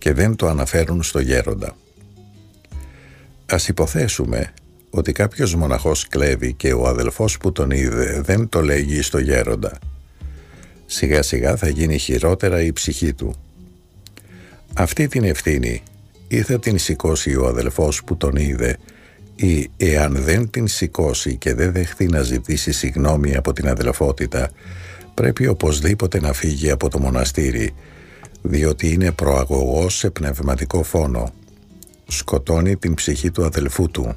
και δεν το αναφέρουν στο γέροντα. Ας υποθέσουμε ότι κάποιος μοναχός κλέβει και ο αδελφός που τον είδε δεν το λέγει στο γέροντα. Σιγά σιγά θα γίνει χειρότερα η ψυχή του. Αυτή την ευθύνη ή θα την σηκώσει ο αδελφός που τον είδε, ή εάν δεν την σηκώσει και δεν δεχθεί να ζητήσει συγγνώμη από την αδελφότητα, πρέπει οπωσδήποτε να φύγει από το μοναστήρι, διότι είναι προαγωγός σε πνευματικό φόνο. Σκοτώνει την ψυχή του αδελφού του.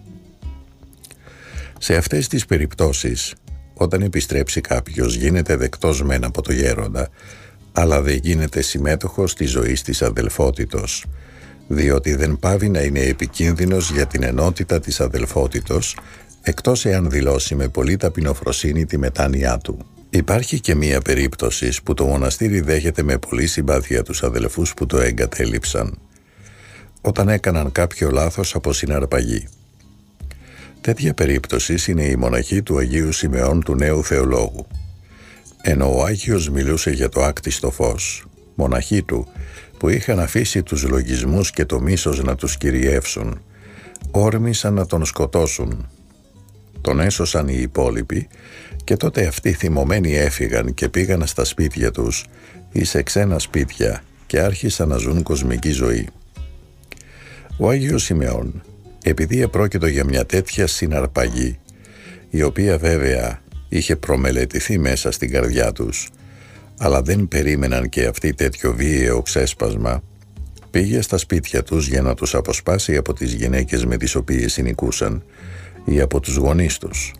Σε αυτές τις περιπτώσεις, όταν επιστρέψει κάποιος, γίνεται δεκτός μεν από το γέροντα, αλλά δεν γίνεται συμμέτοχος της ζωής της αδελφότητος, διότι δεν πάβει να είναι επικίνδυνος για την ενότητα της αδελφότητος, εκτός εάν δηλώσει με πολύ ταπεινοφροσύνη τη μετάνοιά του. Υπάρχει και μία περίπτωση που το μοναστήρι δέχεται με πολύ συμπάθεια τους αδελφούς που το εγκατέλειψαν, όταν έκαναν κάποιο λάθος από συναρπαγή. Τέτοια περίπτωση είναι η μοναχή του Αγίου Σιμεών του Νέου Θεολόγου. Ενώ ο Άγιος μιλούσε για το άκτιστο φως, μοναχοί του, που είχαν αφήσει τους λογισμούς και το μίσος να τους κυριεύσουν, όρμησαν να τον σκοτώσουν. Τον έσωσαν οι υπόλοιποι και τότε αυτοί θυμωμένοι έφυγαν και πήγαν στα σπίτια τους ή σε ξένα σπίτια και άρχισαν να ζουν κοσμική ζωή. Ο Άγιος Σιμεών, επειδή επρόκειτο για μια τέτοια συναρπαγή, η οποία βέβαια είχε προμελετηθεί μέσα στην καρδιά τους, αλλά δεν περίμεναν και αυτοί τέτοιο βίαιο ξέσπασμα, πήγε στα σπίτια τους για να τους αποσπάσει από τις γυναίκες με τις οποίες συνοικούσαν ή από τους γονείς τους.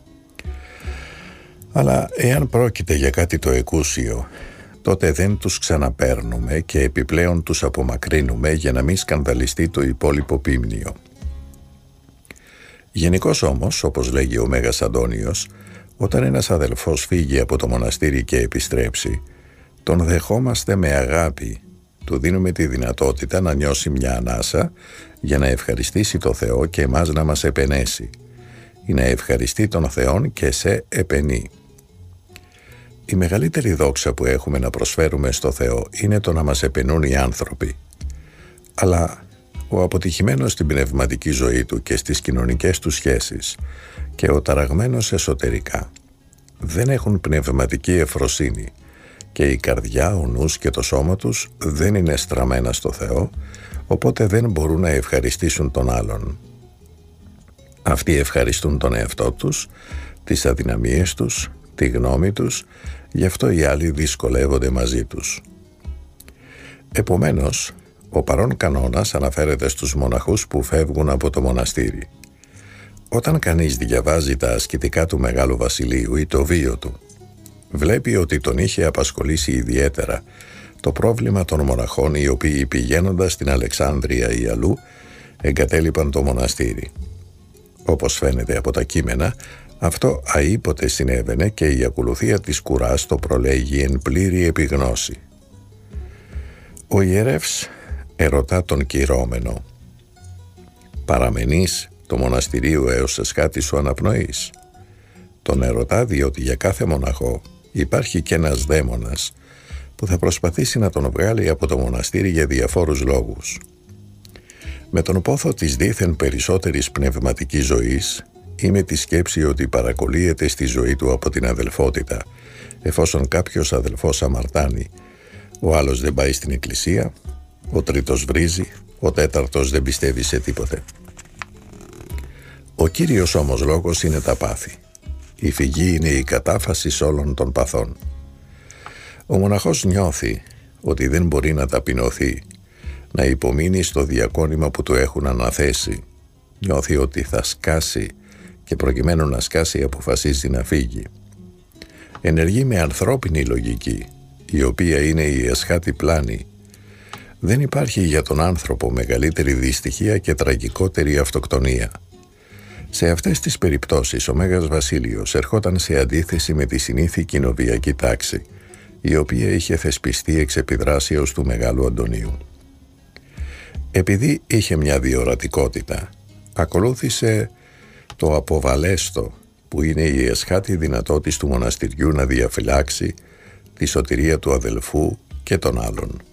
Αλλά εάν πρόκειται για κάτι το εκούσιο, τότε δεν τους ξαναπαίρνουμε και επιπλέον τους απομακρύνουμε για να μην σκανδαλιστεί το υπόλοιπο πίμνιο. Γενικώς όμως, όπως λέγει ο Μέγας Αντώνιος, όταν ένας αδελφός φύγει από το μοναστήρι και επιστρέψει, τον δεχόμαστε με αγάπη, του δίνουμε τη δυνατότητα να νιώσει μια ανάσα για να ευχαριστήσει το Θεό και εμάς να μας επενέσει, ή να ευχαριστεί τον Θεόν και σε επενεί. Η μεγαλύτερη δόξα που έχουμε να προσφέρουμε στο Θεό είναι το να μας επενούν οι άνθρωποι. Αλλά ο αποτυχημένος στην πνευματική ζωή του και στις κοινωνικές του σχέσεις και ο ταραγμένος εσωτερικά δεν έχουν πνευματική ευφροσύνη και η καρδιά, ο νους και το σώμα τους δεν είναι στραμμένα στο Θεό, οπότε δεν μπορούν να ευχαριστήσουν τον άλλον. Αυτοί ευχαριστούν τον εαυτό τους, τις αδυναμίες τους, τη γνώμη τους, γι' αυτό οι άλλοι δυσκολεύονται μαζί τους. Επομένως, ο παρόν κανόνας αναφέρεται στους μοναχούς που φεύγουν από το μοναστήρι. Όταν κανείς διαβάζει τα ασκητικά του Μεγάλου Βασιλείου ή το βίο του, βλέπει ότι τον είχε απασχολήσει ιδιαίτερα το πρόβλημα των μοναχών οι οποίοι πηγαίνοντας στην Αλεξάνδρεια ή αλλού εγκατέλειπαν το μοναστήρι. Όπως φαίνεται από τα κείμενα, αυτό αήποτε συνέβαινε και η ακολουθία της κουράς το προλέγει εν πλήρη επιγνώση. Ο ιερεύς ερωτά τον κυρώμενο: «Παραμενείς το μοναστηρίου έως εσχάτη σου αναπνοής?» Τον ερωτά διότι για κάθε μοναχό υπάρχει και ένας δαίμονας που θα προσπαθήσει να τον βγάλει από το μοναστήρι για διαφόρους λόγους. Με τον πόθο της δήθεν περισσότερης πνευματικής ζωής ή με τη σκέψη ότι παρακωλύεται στη ζωή του από την αδελφότητα, εφόσον κάποιος αδελφός αμαρτάνει, ο άλλος δεν πάει στην εκκλησία, ο τρίτος βρίζει, ο τέταρτος δεν πιστεύει σε τίποτε. Ο κύριος όμως λόγος είναι τα πάθη. Η φυγή είναι η κατάφαση όλων των παθών. Ο μοναχός νιώθει ότι δεν μπορεί να ταπεινωθεί, να υπομείνει στο διακόνημα που του έχουν αναθέσει. Νιώθει ότι θα σκάσει και προκειμένου να σκάσει αποφασίζει να φύγει. Ενεργεί με ανθρώπινη λογική, η οποία είναι η εσχάτη πλάνη. Δεν υπάρχει για τον άνθρωπο μεγαλύτερη δυστυχία και τραγικότερη αυτοκτονία. Σε αυτές τις περιπτώσεις ο Μέγας Βασίλειος ερχόταν σε αντίθεση με τη συνήθη κοινοβιακή τάξη, η οποία είχε θεσπιστεί εξ επιδράσεως του Μεγάλου Αντωνίου. Επειδή είχε μια διορατικότητα, ακολούθησε το αποβαλέστο, που είναι η εσχάτη δυνατότης του μοναστηριού να διαφυλάξει τη σωτηρία του αδελφού και των άλλων.